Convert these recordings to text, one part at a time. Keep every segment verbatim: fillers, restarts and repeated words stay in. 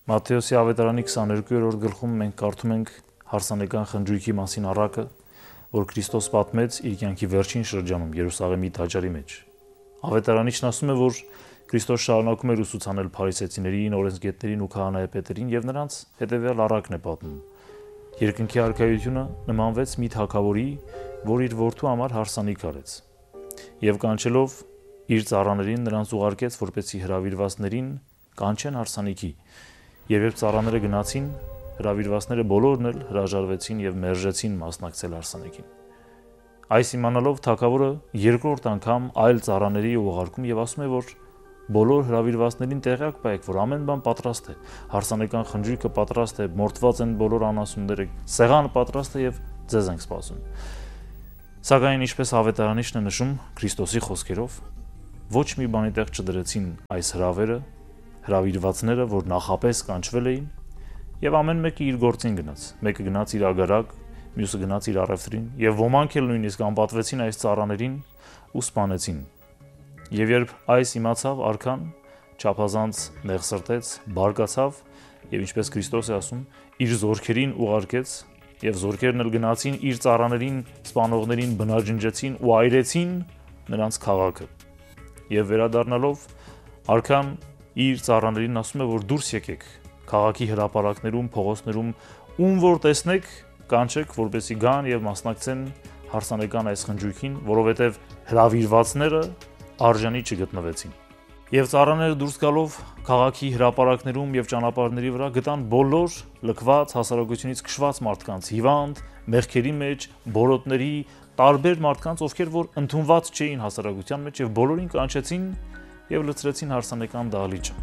Մատթեոսի ավետարանի քսաներկուերորդ գլխում մենք կարդում ենք հարսանեկան խնջույքի մասին առակը, որ Քրիստոս պատմեց իր կյանքի վերջին շրջանում Երուսաղեմի տաճարի մեջ։ Ավետարանիչն ասում է, որ Քրիստոս շարունակում էր ուսուցանել փարիսեցիներին, օրենսգետներին ու քահանայապետերին եւ նրանց հետեւյալ առակն է պատմում. Երկնքի արքայությունը նմանվեց մի թագավորի, որ իր որդու համար հարսանիք արեց եւ կանչելով իր ծառաներին նրանց ուղարկեց, որպեսզի հրավիրվածներին կանչեն հարսանիքի։ Եվ երբ ծառաները գնացին, հրավիրվածները բոլորն էլ հրաժարվեցին եւ մերժեցին մասնակցել հարսանիքին։ Այս իմանալով թագավորը երկրորդ անգամ այլ ծառաների ուղարկում եւ ասում է, որ բոլոր հրավիրվածներին տեղյակ պայեք, որ ամեն բան պատրաստ է, հարսանեկան խնջույքը պատրաստ է, մորթված են բոլոր անասունները, սեղանը պատրաստ է եւ ձեզ ենք սպասում։ Սակայն ինչպես ավետարանիչն է նշում Քրիստոսի խոսքերով, ոչ մի բանի տեղ չդրեցին այս հրավերը, հրավիրվածները, որ նախապես կանչվել էին, եւ ամեն մեկը իր գործին գնաց։ Մեկը գնաց իր ագարակ, մյուսը գնաց իր առևտրին, եւ ոմանք էլ նույնիսկ անպատվեցին այս ծառաներին ու սպանեցին։ Եվ երբ այս իմացավ արքան, չափազանց նեղսրտեց, բարկացավ եւ ինչպես Քրիստոս է ասում, իր զորքերին ուղարկեց եւ զորքերն էլ գնացին իր ծառաներին, սպանողներին բնաջնջեցին ու այրեցին նրանց քաղաքը։ Եվ վերադառնալով արքան իր ծառաներին ասում է, որ դուրս եկեք քաղաքի հրապարակներում, փողոցներում, ում որ տեսնեք, կանչեք, որպեսզի գան եւ մասնակցեն հարսանեկան այս խնջույքին, որովհետեւ հրավիրվածները արժանի չգտնվեցին։ Եվ ծառաները դուրս գալով քաղաքի հրապարակներում եւ ճանապարհների վրա գտան բոլոր լքված, հասարակությունից քշված մարդկանց, հիվանդ, մեղքերի մեջ, բորոտների, տարբեր մարդկանց, ովքեր որ ընդունված չէին հասարակության մեջ եւ բոլորին կանչեցին եւ լցրեցին հարսանեկան դահլիճը։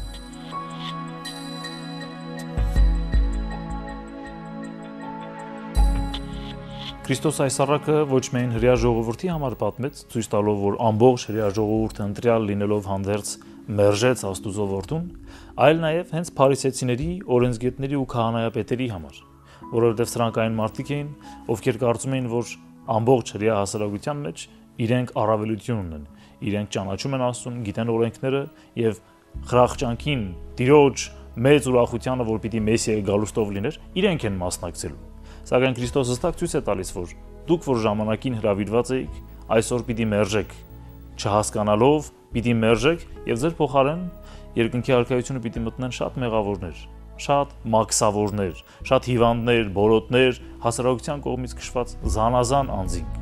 Քրիստոս այս առակը ոչ միայն հրեա ժողովրդի համար պատմեց, ցույց տալով, որ ամբողջ հրեա ժողովուրդը ընտրյալ լինելով հանդերձ մերժեց Աստուծո որդուն, այլ նաև հենց փարիսեցիների, օրենսգետների ու քահանայապետերի համար, որովհետև սրանք այն մարդիկ էին, ովքեր կարծում էին, որ ամբողջ հրեա հասարակության մեջ իրենք առավելություն ունեն, իրենք ճանաչում են Աստծուն, գիտեն օրենքները եւ խրախճանքին, Տիրոջ մեծ ուրախությանը, որ պիտի Մեսիայի գալուստով լիներ, իրենք են մասնակցելու։ Սակայն Քրիստոսը հստակ ցույց է տալիս, որ դուք որ ժամանակին հրավիրված եք, այսօր պիտի մերժեք, չհասկանալով պիտի մերժեք եւ ձեր փոխարեն երկնքի արքայությունը պիտի մտնեն շատ մեղավորներ, շատ մաքսավորներ, շատ հիվանդներ, բորոտներ, հասարակության կողմից քշված զանազան անձինք։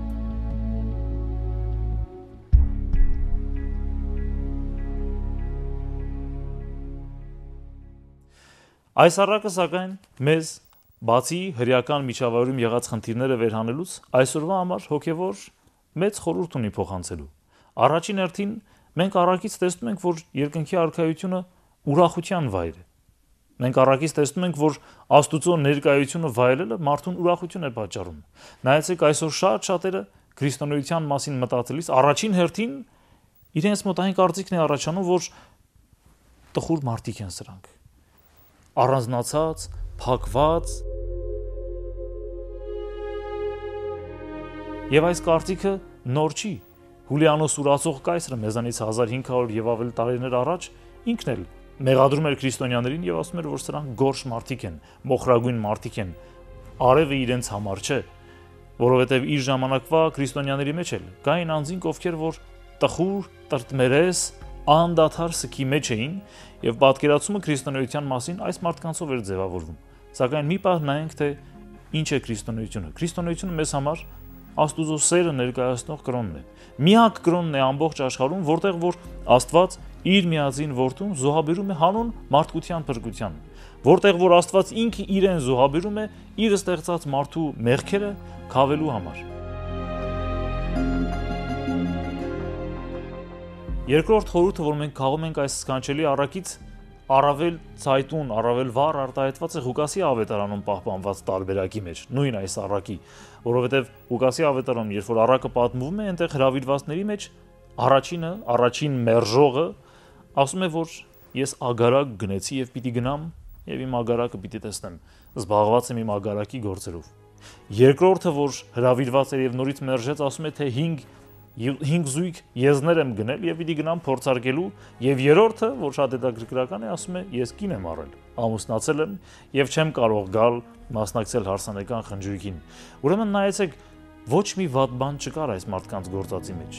Այս առակը սակայն մեզ բացի հրեական միջավայրում եղած խնդիրները վերհանելուց, այսօրվա համար հոգևոր մեծ խորհուրդ ունի փոխանցելու։ Առաջին հերթին մենք առակից տեսնում ենք, որ երկնքի արքայությունը ուրախության վայր է։ Մենք առակից տեսնում ենք, որ Աստուծո ներկայությունը վայելելը մարդուն ուրախություն է պատճառում։ Նայեցեք այսօր շատ շատերը քրիստոնեության մասին մտածելիս առաջին հերթին իրենց մոտ այն կարծիքն է առաջանում, որ տխուր մարդիկ են սրանք։ Առանձնացած, փակված եւ այս կարծիքը նոր չի։ Հուլիանոս ուրացող կայսրը մեզանից հազար հինգ հարյուր եւ ավել տարիներ առաջ ինքն էլ մեղադրում էր քրիստոնյաներին եւ ասում էր, որ սրանք գորշ մարդիկ են, մոխրագույն մարդիկ են։ Արևը իրենց համար չէ, որովհետեւ իր ժամանակվա քրիստոնյաների մեջ էլ կային անձինք, ովքեր որ տխուր, տրտմերես, անդադար սքի մեջ էին եւ պատկերացումը քրիստոնեության մասին այս մարդկանցով էր ձևավորվում։ Սակայն մի պահ նայենք, թե ինչ է քրիստոնեությունը։ Քրիստոնեությունը մեզ համար Աստուծո սերը ներկայացնող կրոնն է։ Միակ կրոնն է ամբողջ աշխարհում, որտեղ որ Աստված իր միածին որդուն զոհաբերում է հանուն մարդկության փրկության, որտեղ որ Աստված ինքը իրեն զոհաբերում է իր ստեղծած մարդու մեղքերը քավելու համար։ Երկրորդ խորհուրդը, որ մենք քաղում ենք այս սքանչելի առակից, առավել ցայտուն, առավել վառ արտահայտված է Ղուկասի ավետարանում պահպանված տարբերակի մեջ, նույն այս առակի, որովհետև Ղուկասի ավետարանում, երբ որ առակը պատմվում է, այնտեղ հրավիրվածների մեջ առաջինը, առաջին մերժողը ասում է, որ ես ագարակ գնեցի եւ պիտի գնամ եւ իմ ագարակը պիտի տեսնեմ, զբաղված եմ իմ ագարակի գործերով։ Երկրորդը, որ հրավիրված էր եւ նորից մերժեց, ասում է, թե հինգ հինգ զույգ եզներ եմ գնել եւ պիտի գնամ փորձարկելու եւ երրորդը, որ շատ հետաքրքրական է, ասում է ես կին եմ առել, ամուսնացել եմ եւ չեմ կարող գալ մասնակցել հարսանեկան խնջույքին։ Ուրեմն նայեցեք, ոչ մի վատ բան չկար այս մարդկանց գործածի մեջ։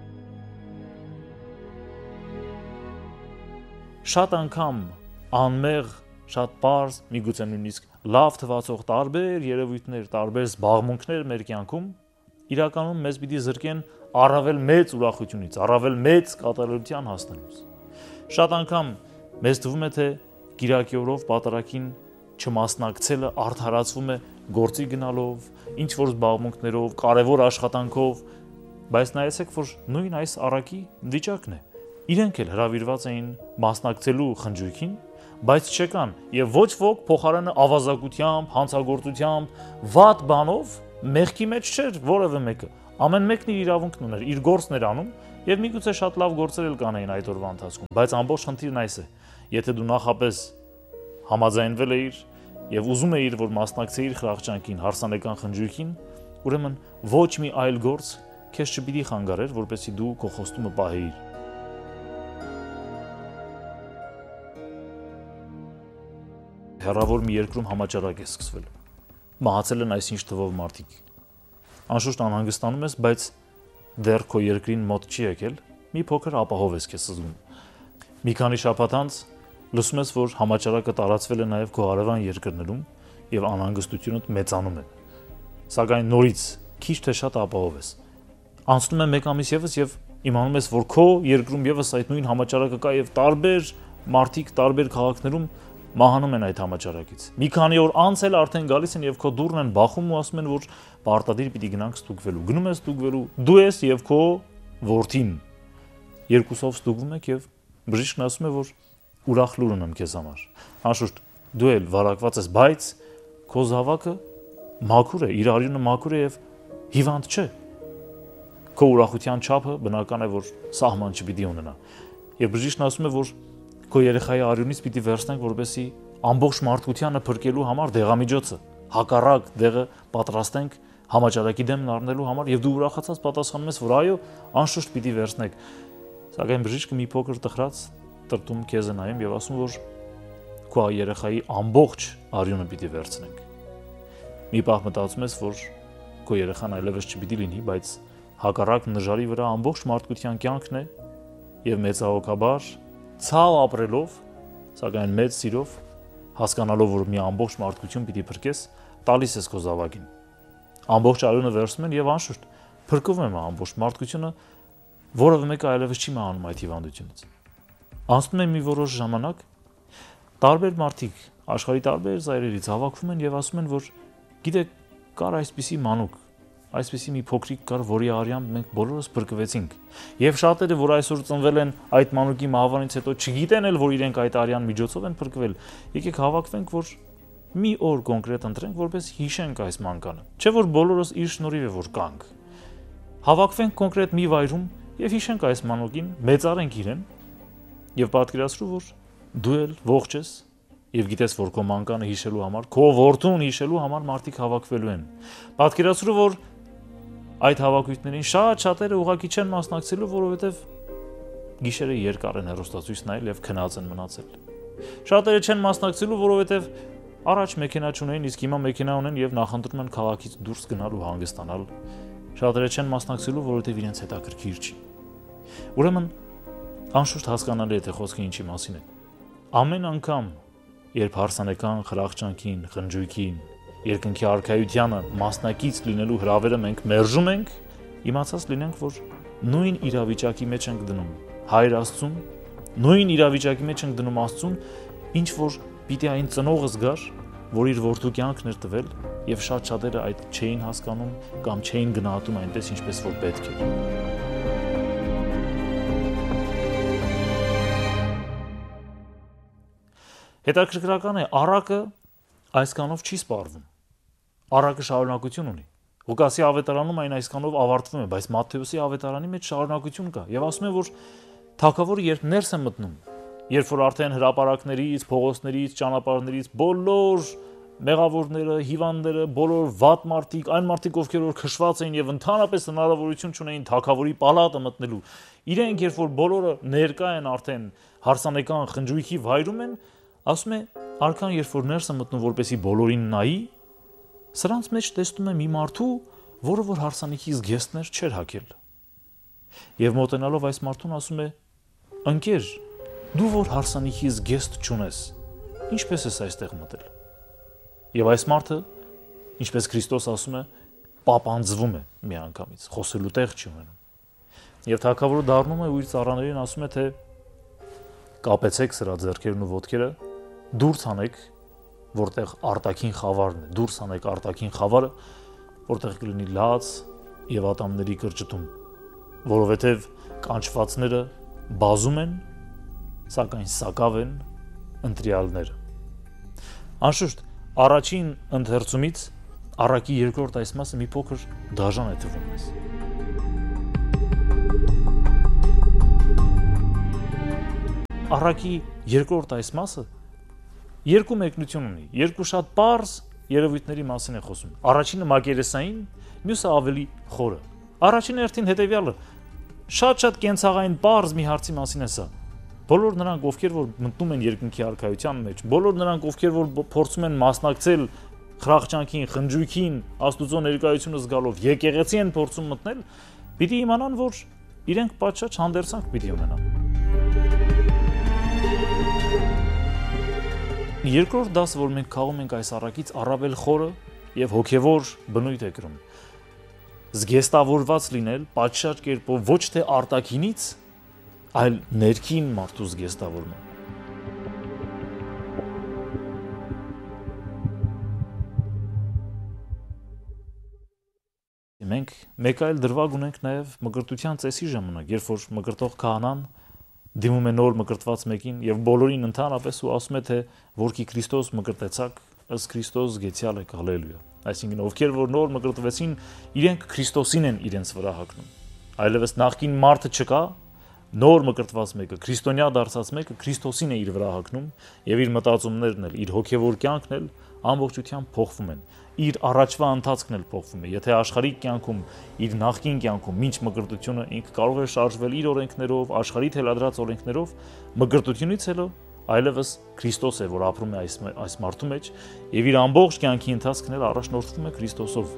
Շատ անգամ անմեղ, շատ պարզ, միգուցե նույնիսկ լավ թվացող տարբեր երևույթներ, տարբեր զբաղմունքներ մեր կյանքում իրականում մեզ պիտի զրկեն առավել մեծ ուրախությունից, առավել մեծ կատարելության հասնելուց։ Շատ անգամ մեզ թվում է, թե կիրակի օրով պատարագին չմասնակցելը արդարացվում է գործի գնալով, ինչ որ զբաղմունքներով, կարևոր աշխատանքով, բայց նայեցեք, որ նույն այս առակի վիճակն է։ Իրենք էլ հրավիրված էին մասնակցելու խնջույքին, բայց չեկան եւ ոչ ոք փոխարենը ավազակությամբ, հանցագործությամբ, վատ բանով մեղքի մեջ չէր որևէ մեկը։ Ամեն մեկն իր իրավունքն ուներ, իր գործն էր անում եւ միգուցե շատ լավ գործեր էլ կանեին այդ օրվա ընթացքում, բայց ամբողջ խնդիրն այս է. եթե դու նախապես համաձայնվել էիր եւ ուզում էիր, որ մասնակցեիր խրախճանքին, հարսանեկան խնջույքին, ուրեմն ոչ մի այլ գործ քեզ չպիտի խանգարեր, որպեսզի դու քո խոստումը պահեիր։ Հեռավոր մի երկրում համաճարակ է սկսվել։ Մահացել են այսինչ թվով մարդիկ։ Անշուշտ անհանգստանում ես, բայց դեռ քո երկրին մոտ չի եկել, մի փոքր ապահով ես քեզ զգում։ Մի քանի շաբաթ անց լսում ես, որ համաճարակը տարածվել է նաև քո հարևան երկրներում եւ անհանգստությունդ մեծանում է։ Սակայն նորից քիչ թե շատ ապահով ես։ Անցնում է մեկ ամիս եւս եւ իմանում ես, որ քո երկրում եւս այդ նույն համաճարակը կա եւ տարբեր մարդիկ տարբեր քաղաքներում մահանում են այդ համաճարակից։ Մի քանի օր անց էլ արդեն գալիս են եւ քո դուռն են բախում ու ասում են, որ պարտադիր պիտի գնանք ստուգվելու։ Գնում ես ստուգվելու, դու ես եւ քո որդին։ Երկուսով ստուգվում եք եւ բժիշկն ասում է, որ ուրախ լուր ունեմ քեզ համար։ Անշուշտ դու էլ վարակված ես, բայց քո զավակը մաքուր է, իր արյունը մաքուր է եւ հիվանդ չէ։ Քո ուրախության չափը բնական է, որ սահման չպիտի ունենա։ Եվ բժիշկն ասում է, որ քո երեխայի արյունից պիտի վերցնենք, որպեսզի ամբողջ մարդկությանը փրկելու համար դեղամիջոցը, հակառակ դեղը պատրաստենք համաճարակի դեմ առնելու համար եւ դու ուրախացած պատասխանում ես, որ այո, անշուշտ պիտի վերցնենք։ Սակայն բժիշկը մի փոքր տխրած տրտում քեզ է նայում եւ ասում, որ քո երեխայի ամբողջ արյունը պիտի վերցնենք։ Մի պահ մտածում ես, որ քո երեխան այլևս չպիտի լինի, բայց հակառակ նժարի վրա ամբողջ մարդկության կյանքն է եւ մեծահոգաբար ցավ ապրելով, սակայն մեծ սիրով, հասկանալով, որ մի ամբողջ մարդկություն պիտի փրկես, տալիս ես քո զավակին։ Ամբողջ արյունը վերցնում են եւ անշուշտ փրկվում է ամբողջ մարդկությունը, որովը մեկը այլևս չի մահանում այդ հիվանդությունից։ Անցնում է մի որոշ ժամանակ, տարբեր մարդիկ աշխարհի տարբեր ծայրերից հավաքվում են եւ ասում են, որ գիտեք, կար այսպիսի մանուկ, այսպիսի մի փոքրիկ կար, որի արյամբ մենք բոլորս փրկվեցինք։ Եվ շատերը, որ այսօր ծնվել են այդ մանուկի մահվանից հետո, չգիտեն էլ, որ իրենք այդ արյան միջոցով են փրկվել։ Եկեք հավաքվենք, որ մի օր կոնկրետ ընտրենք, որպես հիշենք այս մանկանը։ Չէ՞ որ բոլորս իր շնորհիվ է որ կանք։ Հավաքվենք կոնկրետ մի վայրում եւ հիշենք այս մանուկին, մեծարենք իրեն եւ պատկերացրու, որ դու էլ ողջ ես եւ գիտես, որ քո մանկանը հիշելու համար, քո որդուն հիշելու համար մարդիկ հավաքվելու են։ Պատկերացրու, որ այդ հավաքույթներին շատ շատերը ուղղակի չեն մասնակցելու, որովհետև գիշերը երկար են հեռուստացույց նայել եւ քնած են մնացել։ Շատերը չեն մասնակցելու, որովհետև առաջ մեքենա չունեն, իսկ հիմա մեքենա ունեն եւ նախընտրում են քաղաքից դուրս գնալ ու հանգստանալ։ Շատերը չեն մասնակցելու, որովհետև իրենց հետաքրքիր չի։ Ուրեմն անշուշտ հասկանալի է, թե խոսքը ինչի մասին է։ Ամեն անգամ, երբ հարսանեկան խրախճանքին, խնջույքին, երկնքի արքայությանը մասնակից լինելու հրավերը մենք մերժում ենք, իմացած լինենք, որ նույն իրավիճակի մեջ ենք դնում Հայր Աստծուն, նույն իրավիճակի մեջ ենք դնում Աստծուն, ինչ որ պիտի այն ծնողը զգար, որ իր որդու կյանքն էր տվել, եւ շատ շատերը այդ չէին հասկանում կամ չէին գնահատում այնպես, ինչպես որ պետք է։ Հետաքրքրական է, առակը այսքանով չի սպառվում։ Առակը շարունակություն ունի։ Ղուկասի ավետարանում այն այսքանով ավարտվում է, բայց Մատթեոսի ավետարանի մեջ շարունակություն կա եւ ասում է, որ թագավորը երբ ներս է մտնում, երբ որ արդեն հրապարակներից, փողոցներից, ճանապարհներից բոլոր մեղավորները, հիվանդները, բոլոր վատ մարդիկ, այն մարդիկ, ովքեր որ քշված էին եւ ընդհանրապես հնարավորություն չունեին թագավորի պալատը մտնելու, իրենք երբ որ բոլորը ներկա են արդեն հարսանեկան խնջույքի վայրում են, ասում է արքան երբ որ ներս է մտնում որպեսի բոլորին նայի, սրանց մեջ տեսնում է մի մարդու, որը որ հարսանիքի զգեստներ չէր հագել։ Եվ մոտենալով այս մարդուն ասում է. «Ընկեր, դու որ հարսանիքի զգեստ չունես, ինչպես ես այստեղ մտել»։ Եվ այս մարդը, ինչպես Քրիստոս ասում է, պապանձվում է միանգամից, խոսելու տեղ չի ունենում։ Եվ թագավորը դառնում է ու իր ծառաներին ասում է, թե կապեցեք սրա ձեռքերն ու ոտքերը, դուրս հանեք, որտեղ արտաքին խավարն է, դուրս հանեք արտաքին խավարը, որտեղ կլինի լաց եւ ատամների կրճտում, որովհետեւ կանչվածները բազում են, սակայն սակավ են ընտրյալները։ Անշուշտ, առաջին ընթերցումից առակի երկրորդ այս մասը մի փոքր դաժան է թվում մեզ։ Առակի երկրորդ այս մասը երկու մեկնություն ունի, երկու շատ պարզ երևույթների մասին է խոսում։ Առաջինը մակերեսային, մյուսը ավելի խորը։ Առաջին հերթին հետևյալը շատ-շատ կենցաղային պարզ մի հարցի մասին է սա։ Բոլոր նրանք, ովքեր որ մտնում են երկնքի արքայության մեջ, բոլոր նրանք, ովքեր որ փորձում են մասնակցել խրախճանքին, խնջույքին, Աստուծո ներկայությունը զգալով, եկեղեցի են փորձում մտնել, պիտի իմանան, որ իրենք պատշաճ հանդերձանք պիտի ունենան։ Երկրորդ դասը, որ մենք քաղում ենք այս առակից, առավել խորը եւ հոգեվոր բնույթ է կրում։ Զգեստավորված լինել պատշաճ կերպով ոչ թե արտաքինից, այլ ներքին մարդու զգեստավորումը։ Մենք մեկ այլ դրվագ ունենք նաև մկրտության ծեսի ժամանակ, երբ որ մկրտող քահանան դիմում է նոր մկրտված մեկին եւ բոլորին ընդհանրապես ու ասում է, թե որքի Քրիստոս մկրտեցաք, ըստ Քրիստոս գեցյալ եք, հալելույա։ Այսինքն ովքեր որ նոր մկրտվեցին, իրենք Քրիստոսին են իրենց վրա հագնում։ Այլևս նախկին մարդը չկա, նոր մկրտված մեկը, քրիստոնյա դարձած մեկը Քրիստոսին է իր վրա հագնում եւ իր մտածումներն էլ, իր հոգեվոր կյանքն էլ ամբողջությամբ փոխվում են։ Իր առաջվա ընթացքն էլ փոխվում է։ Եթե աշխարհիկ կյանքում, իր նախկին կյանքում ինչ մկրտությունը ինքը կարող է շարժվել իր օրենքներով, աշխարհի թելադրած օրենքներով, մկրտությունից հետո այլևս Քրիստոս է, որ ապրում է այս այս մարդու մեջ եւ իր ամբողջ կյանքի ընթացքն էլ առաջնորդվում է Քրիստոսով։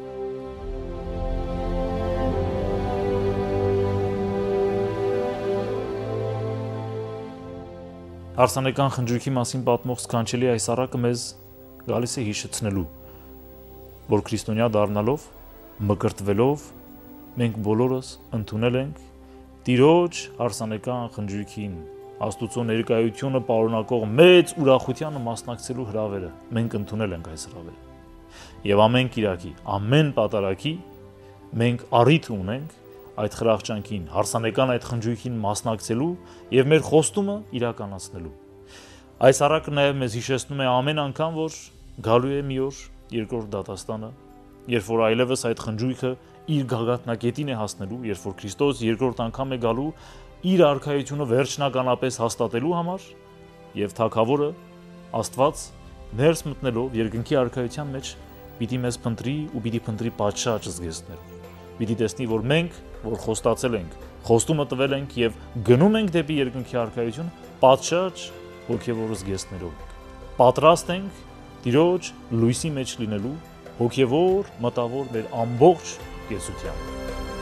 Հարսանեկան խնջույքի մասին պատմող սքանչելի այս առակը մեզ գալիս է հիշեցնելու, որ քրիստոնյա դառնալով, մկրտվելով, մենք բոլորս ընդունել ենք Տիրոջ հարսանեկան խնջույքին, Աստուծո ներկայությունը պարունակող մեծ ուրախությանը մասնակցելու հրավերը, մենք ընդունել ենք այս հրավերը։ Եվ ամեն կիրակի, ամեն պատարագի մենք առիթ ունենք այդ խրախճանքին, հարսանեկան այդ խնջույքին մասնակցելու եւ մեր խոստումը իրականացնելու։ Այս առակը նաեւ մեզ հիշեցնում է ամեն անգամ, որ գալու է մի օր երկրորդ դատաստանը, երբ որ այլևս այդ խնջույքը իր գագաթնակետին է հասնելու, երբ որ Քրիստոս երկրորդ անգամ է գալու իր արքայությունը վերջնականապես հաստատելու համար, եւ Թագավորը Աստված ներս մտնելով երկնքի արքայության մեջ պիտի մեզ փնտրի ու պիտի փնտրի պատշաճ զգեստներով։ Պիտի տեսնի, որ մենք, որ խոստացել ենք, խոստումը տվել ենք եւ գնում ենք դեպի երկնքի արքայություն, պատշաճ հոգեվոր զգեստներով։ Պատրաստ ենք Տիրոջ լույսի մեջ լինելու հոգեվոր մտավոր մեր ամբողջ կեսությամբ։